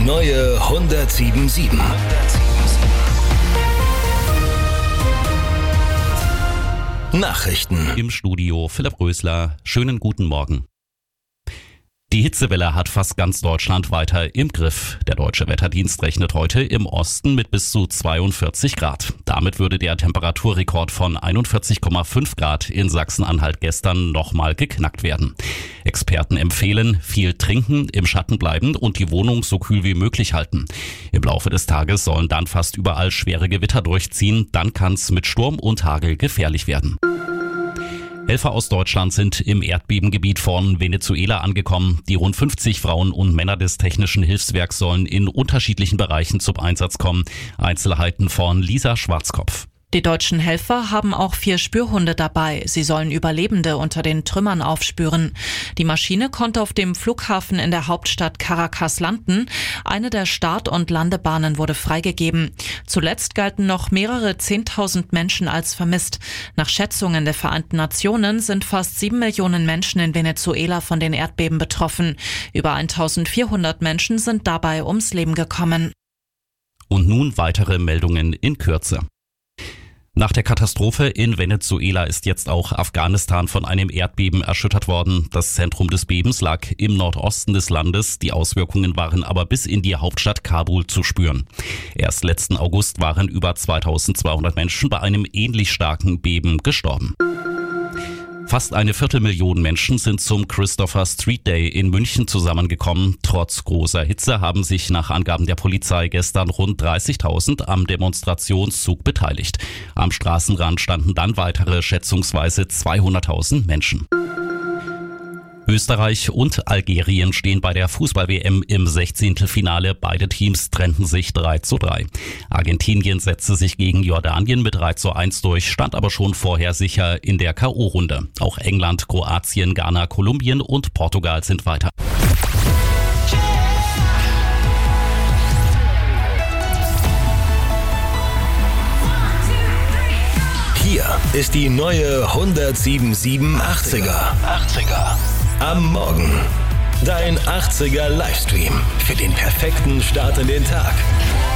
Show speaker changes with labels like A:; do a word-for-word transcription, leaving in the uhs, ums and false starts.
A: neue hundertsieben sieben. Nachrichten.
B: Im Studio Philipp Rösler. Schönen guten Morgen. Die Hitzewelle hat fast ganz Deutschland weiter im Griff. Der Deutsche Wetterdienst rechnet heute im Osten mit bis zu zweiundvierzig Grad. Damit würde der Temperaturrekord von einundvierzig Komma fünf Grad in Sachsen-Anhalt gestern nochmal geknackt werden. Experten empfehlen, viel trinken, im Schatten bleiben und die Wohnung so kühl wie möglich halten. Im Laufe des Tages sollen dann fast überall schwere Gewitter durchziehen. Dann kann es mit Sturm und Hagel gefährlich werden. Helfer aus Deutschland sind im Erdbebengebiet von Venezuela angekommen. Die rund fünfzig Frauen und Männer des Technischen Hilfswerks sollen in unterschiedlichen Bereichen zum Einsatz kommen. Einzelheiten von Lisa Schwarzkopf.
C: Die deutschen Helfer haben auch vier Spürhunde dabei. Sie sollen Überlebende unter den Trümmern aufspüren. Die Maschine konnte auf dem Flughafen in der Hauptstadt Caracas landen. Eine der Start- und Landebahnen wurde freigegeben. Zuletzt galten noch mehrere Zehntausend Menschen als vermisst. Nach Schätzungen der Vereinten Nationen sind fast sieben Millionen Menschen in Venezuela von den Erdbeben betroffen. Über eintausendvierhundert Menschen sind dabei ums Leben gekommen.
B: Und nun weitere Meldungen in Kürze. Nach der Katastrophe in Venezuela ist jetzt auch Afghanistan von einem Erdbeben erschüttert worden. Das Zentrum des Bebens lag im Nordosten des Landes. Die Auswirkungen waren aber bis in die Hauptstadt Kabul zu spüren. Erst letzten August waren über zweitausendzweihundert Menschen bei einem ähnlich starken Beben gestorben. Fast eine Viertelmillion Menschen sind zum Christopher Street Day in München zusammengekommen. Trotz großer Hitze haben sich nach Angaben der Polizei gestern rund dreißigtausend am Demonstrationszug beteiligt. Am Straßenrand standen dann weitere schätzungsweise zweihunderttausend Menschen. Österreich und Algerien stehen bei der Fußball-W M im Sechzehntelfinale. Beide Teams trennten sich drei zu drei. Argentinien setzte sich gegen Jordanien mit drei zu eins durch, stand aber schon vorher sicher in der K O-Runde. Auch England, Kroatien, Ghana, Kolumbien und Portugal sind weiter.
A: Hier ist die neue hundertsieben Komma sieben achtziger. achtziger. Am Morgen. Dein achtziger Livestream für den perfekten Start in den Tag.